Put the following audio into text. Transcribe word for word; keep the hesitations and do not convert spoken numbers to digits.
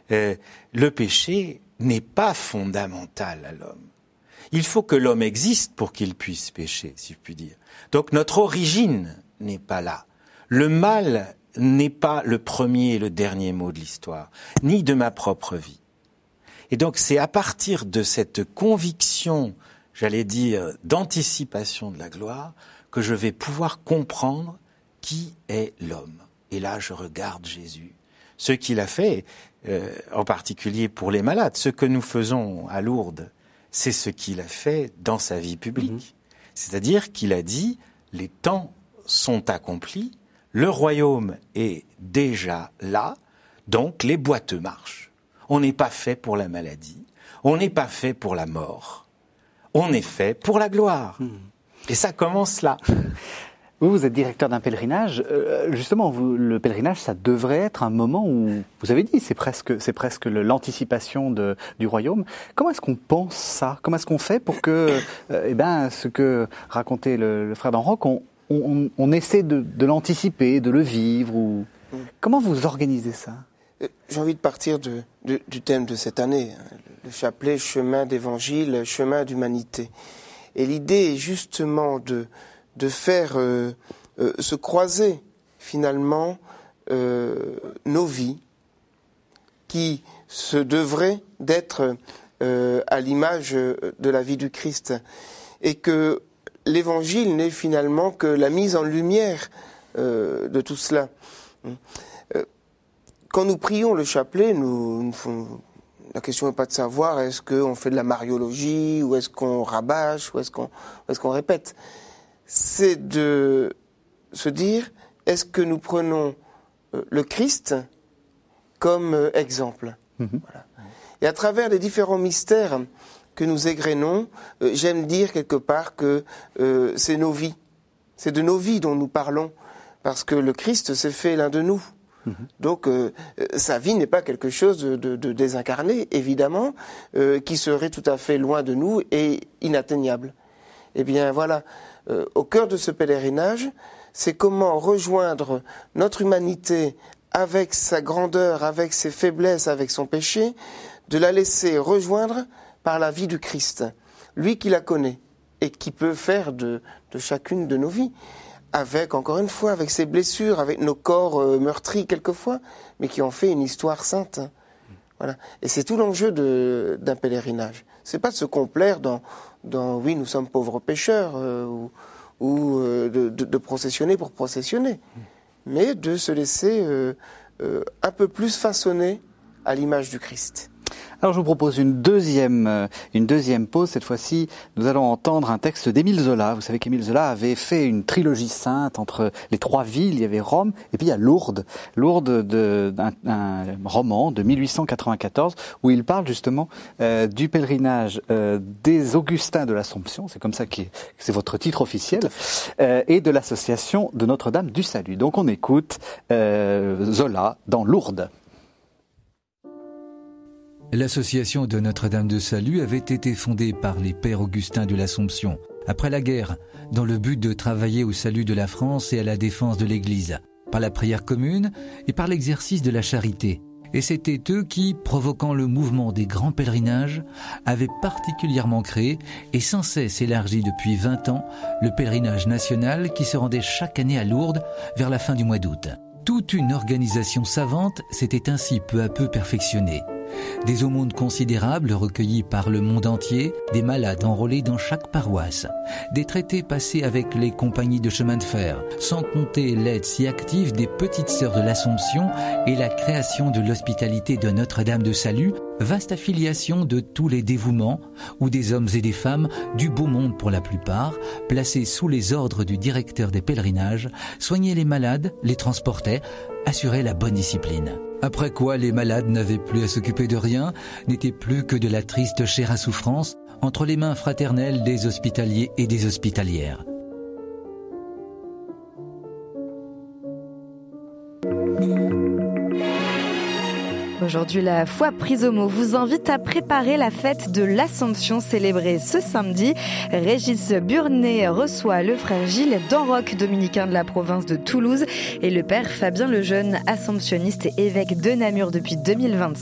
euh, le péché n'est pas fondamental à l'homme. Il faut que l'homme existe pour qu'il puisse pécher, si je puis dire. Donc notre origine n'est pas là. Le mal n'est pas le premier et le dernier mot de l'histoire, ni de ma propre vie. Et donc c'est à partir de cette conviction, j'allais dire, d'anticipation de la gloire, que je vais pouvoir comprendre qui est l'homme. Et là, je regarde Jésus. Ce qu'il a fait, euh, en particulier pour les malades, ce que nous faisons à Lourdes, c'est ce qu'il a fait dans sa vie publique. Mmh. C'est-à-dire qu'il a dit, les temps sont accomplis, le royaume est déjà là, donc les boiteux marchent. On n'est pas fait pour la maladie, on n'est pas fait pour la mort, on est fait pour la gloire. Mmh. Et ça commence là. Vous, vous êtes directeur d'un pèlerinage. Euh, justement, vous, le pèlerinage, ça devrait être un moment où, vous avez dit, c'est presque, c'est presque le, l'anticipation de, du royaume. Comment est-ce qu'on pense ça ? Comment est-ce qu'on fait pour que, euh, eh ben, ce que racontait le, le frère d'Enroc, on, on, on essaie de, de l'anticiper, de le vivre ou... mmh. Comment vous organisez ça ? J'ai envie de partir de, de, du thème de cette année, le chapelet chemin d'évangile, chemin d'humanité. Et l'idée est justement de de faire euh, euh, se croiser finalement euh, nos vies qui se devraient d'être euh, à l'image de la vie du Christ et que l'évangile n'est finalement que la mise en lumière euh, de tout cela. Euh, quand nous prions le chapelet, nous, nous la question n'est pas de savoir est-ce qu'on fait de la mariologie ou est-ce qu'on rabâche ou est-ce qu'on, ou est-ce qu'on répète. C'est de se dire, est-ce que nous prenons le Christ comme exemple ? Mmh. Voilà. Et à travers les différents mystères que nous égrénons, euh, j'aime dire quelque part que euh, c'est nos vies. C'est de nos vies dont nous parlons, parce que le Christ s'est fait l'un de nous. Mmh. Donc euh, sa vie n'est pas quelque chose de, de, de désincarné, évidemment, euh, qui serait tout à fait loin de nous et inatteignable. Eh bien voilà, euh, au cœur de ce pèlerinage, c'est comment rejoindre notre humanité avec sa grandeur, avec ses faiblesses, avec son péché, de la laisser rejoindre par la vie du Christ, lui qui la connaît et qui peut faire de, de chacune de nos vies, avec, encore une fois, avec ses blessures, avec nos corps euh, meurtris quelquefois, mais qui en fait une histoire sainte. Voilà. Et c'est tout l'enjeu de, d'un pèlerinage. C'est pas de se complaire dans, dans oui, nous sommes pauvres pécheurs, euh, ou, ou euh, de, de, de processionner pour processionner, mais de se laisser euh, euh, un peu plus façonner à l'image du Christ. Alors je vous propose une deuxième, euh, une deuxième pause. Cette fois-ci, nous allons entendre un texte d'Émile Zola. Vous savez qu'Émile Zola avait fait une trilogie sainte entre les trois villes. Il y avait Rome et puis il y a Lourdes. Lourdes, de, un, un roman de mille huit cent quatre-vingt-quatorze où il parle justement euh, du pèlerinage euh, des Augustins de l'Assomption. C'est comme ça que c'est votre titre officiel. Euh, et de l'association de Notre-Dame du Salut. Donc on écoute euh, Zola dans Lourdes. L'association de Notre-Dame de Salut avait été fondée par les pères Augustins de l'Assomption, après la guerre, dans le but de travailler au salut de la France et à la défense de l'Église, par la prière commune et par l'exercice de la charité. Et c'était eux qui, provoquant le mouvement des grands pèlerinages, avaient particulièrement créé et sans cesse élargi depuis vingt ans le pèlerinage national qui se rendait chaque année à Lourdes vers la fin du mois d'août. Toute une organisation savante s'était ainsi peu à peu perfectionnée. Des aumônes considérables recueillis par le monde entier, des malades enrôlés dans chaque paroisse, des traités passés avec les compagnies de chemin de fer, sans compter l'aide si active des petites sœurs de l'Assomption et la création de l'hospitalité de Notre-Dame de Salut, vaste affiliation de tous les dévouements, où des hommes et des femmes, du beau monde pour la plupart, placés sous les ordres du directeur des pèlerinages, soignaient les malades, les transportaient, assuraient la bonne discipline. Après quoi, les malades n'avaient plus à s'occuper de rien, n'étaient plus que de la triste chair à souffrance, entre les mains fraternelles des hospitaliers et des hospitalières. Aujourd'hui, la foi prise au mot vous invite à préparer la fête de l'Assomption célébrée ce samedi. Régis Burnet reçoit le frère Gilles d'Enroc, dominicain de la province de Toulouse, et le père Fabien Lejeune, assomptionniste et évêque de Namur depuis deux mille vingt-cinq.